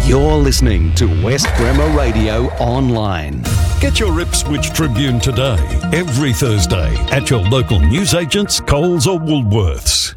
You're listening to West Bremer Radio Online. Get your Ipswich Tribune today, every Thursday, at your local newsagents, Coles or Woolworths.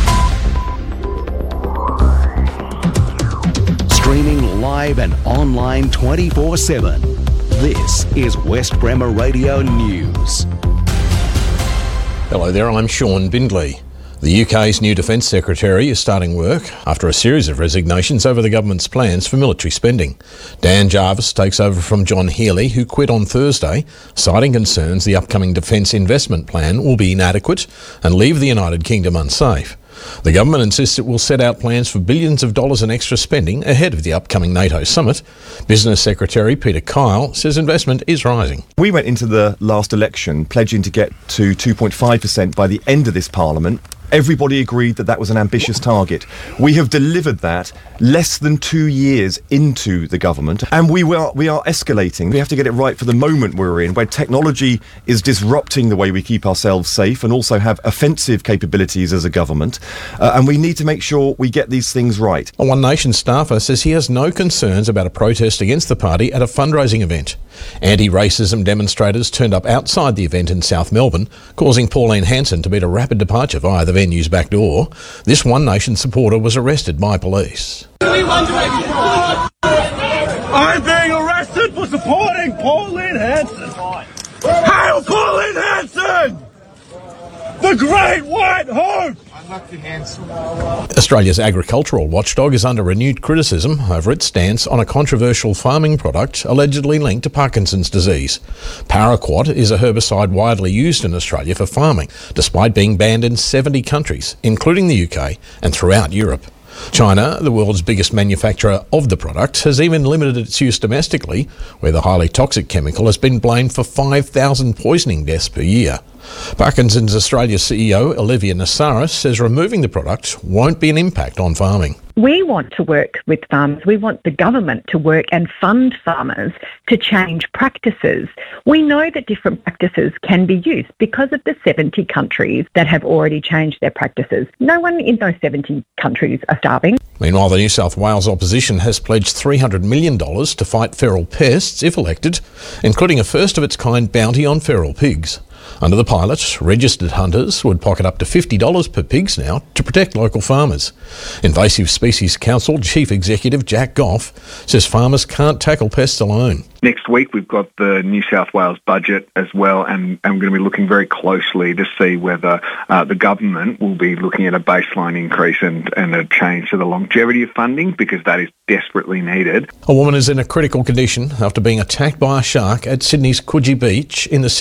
Streaming live and online 24/7. This is West Bremer Radio News. Hello there, I'm Sean Bindley. The UK's new Defence Secretary is starting work after a series of resignations over the government's plans for military spending. Dan Jarvis takes over from John Healey, who quit on Thursday, citing concerns the upcoming defence investment plan will be inadequate and leave the United Kingdom unsafe. The government insists it will set out plans for billions of dollars in extra spending ahead of the upcoming NATO summit. Business Secretary Peter Kyle says investment is rising. We went into the last election pledging to get to 2.5% by the end of this Parliament. Everybody agreed that that was an ambitious target. We have delivered that less than 2 years into the government, and we are escalating. We have to get it right for the moment we're in, where technology is disrupting the way we keep ourselves safe and also have offensive capabilities as a government, and we need to make sure we get these things right. A One Nation staffer says he has no concerns about a protest against the party at a fundraising event. Anti-racism demonstrators turned up outside the event in South Melbourne, causing Pauline Hanson to beat a rapid departure via the venue's back door. This One Nation supporter was arrested by police. I'm being arrested for supporting Pauline Hanson. Hail Pauline Hanson! The Great White Hope! Australia's agricultural watchdog is under renewed criticism over its stance on a controversial farming product allegedly linked to Parkinson's disease. Paraquat is a herbicide widely used in Australia for farming, despite being banned in 70 countries, including the UK and throughout Europe. China, the world's biggest manufacturer of the product, has even limited its use domestically, where the highly toxic chemical has been blamed for 5,000 poisoning deaths per year. Parkinson's Australia CEO Olivia Nassaris says removing the product won't be an impact on farming. We want to work with farmers. We want the government to work and fund farmers to change practices. We know that different practices can be used because of the 70 countries that have already changed their practices. No one in those 70 countries are starving. Meanwhile, the New South Wales opposition has pledged $300 million to fight feral pests if elected, including a first-of-its-kind bounty on feral pigs. Under the pilot, registered hunters would pocket up to $50 per pigs now to protect local farmers. Invasive Species Council Chief Executive Jack Goff says farmers can't tackle pests alone. Next week we've got the New South Wales budget as well, and I'm going to be looking very closely to see whether the government will be looking at a baseline increase and a change to the longevity of funding, because that is desperately needed. A woman is in a critical condition after being attacked by a shark at Sydney's Coogee Beach in the